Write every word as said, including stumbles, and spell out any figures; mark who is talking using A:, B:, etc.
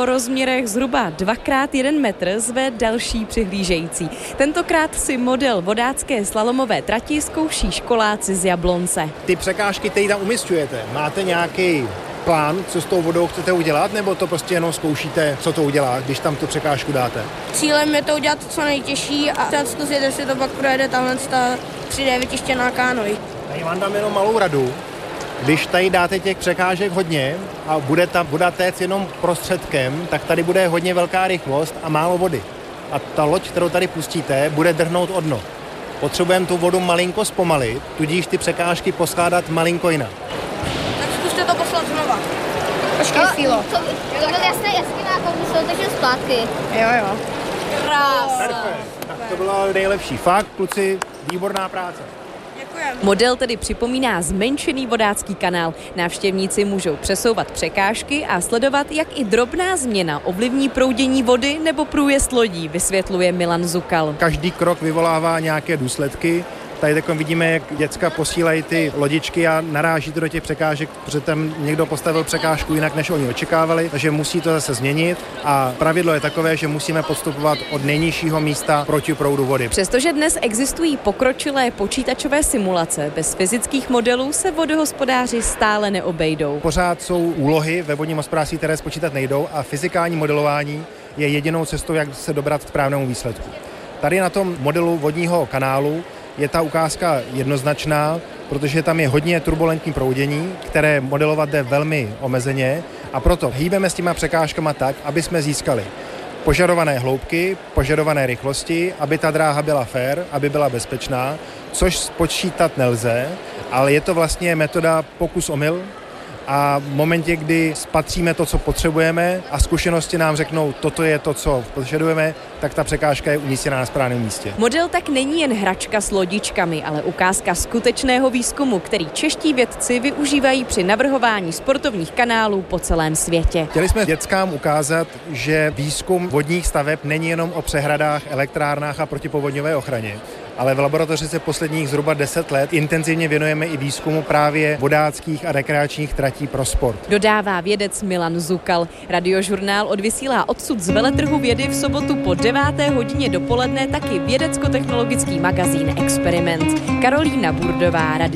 A: rozměrech zhruba dva krát jeden metr zve další přihlížející. Tentokrát si model vodácké slalomové trati zkouší školáci z Jablonce.
B: Ty překážky, které tam umísťujete, máte nějaký plán, co s tou vodou chcete udělat, nebo to prostě jenom zkoušíte, co to udělá, když tam tu překážku dáte?
C: Cílem je to udělat co nejtěžší a chtěl zkusit, jestli to pak projede tahle tři dé vytištěná kánoj.
B: Já vám dám jenom malou radu. Když tady dáte těch překážek hodně a bude ta voda téct jenom prostředkem, tak tady bude hodně velká rychlost a málo vody. A ta loď, kterou tady pustíte, bude drhnout o dno. Potřebujeme tu vodu malinko zpomalit, tudíž ty překážky poskládat malinko jinak.
C: Tak zkuste to poslat znova. Počkej
D: no,
C: chvílo.
D: To, to byl jasný, jasný nákon, musel takže zpátky.
C: Jo, jo.
D: Krásný.
B: Perfekt. Tak to bylo nejlepší. Fakt, kluci, výborná práce.
A: Model tedy připomíná zmenšený vodácký kanál. Návštěvníci můžou přesouvat překážky a sledovat, jak i drobná změna ovlivní proudění vody nebo průjezd lodí, vysvětluje Milan Zukal.
B: Každý krok vyvolává nějaké důsledky. Tady takové vidíme, jak děcka posílají ty lodičky a naráží to do těch překážek, protože tam někdo postavil překážku jinak, než oni očekávali, takže musí to zase změnit a pravidlo je takové, že musíme postupovat od nejnižšího místa proti proudu vody.
A: Přestože dnes existují pokročilé počítačové simulace, bez fyzických modelů se vodohospodáři stále neobejdou.
B: Pořád jsou úlohy ve vodním hospodářství, které spočítat nejdou a fyzikální modelování je jedinou cestou, jak se dobrat k správnému výsledku. Tady na tom modelu vodního kanálu je ta ukázka jednoznačná, protože tam je hodně turbulentní proudění, které modelovat jde velmi omezeně a proto hýbeme s těma překážkama tak, aby jsme získali požadované hloubky, požadované rychlosti, aby ta dráha byla fair, aby byla bezpečná, což spočítat nelze, ale je to vlastně metoda pokus-omyl. A v momentě, kdy spatříme to, co potřebujeme a zkušenosti nám řeknou, toto je to, co potřebujeme, tak ta překážka je umístěná na správném místě.
A: Model tak není jen hračka s lodičkami, ale ukázka skutečného výzkumu, který čeští vědci využívají při navrhování sportovních kanálů po celém světě.
B: Chtěli jsme dětskám ukázat, že výzkum vodních staveb není jenom o přehradách, elektrárnách a protipovodňové ochraně, ale v laboratoři se posledních zhruba deset let intenzivně věnujeme i výzkumu právě vodáckých a rekreačních tratí pro sport.
A: Dodává vědec Milan Zukal. Radiožurnál odvysílá odsud z veletrhu vědy v sobotu po deváté hodině dopoledne taky vědecko-technologický magazín Experiment. Karolína Burdová, Radio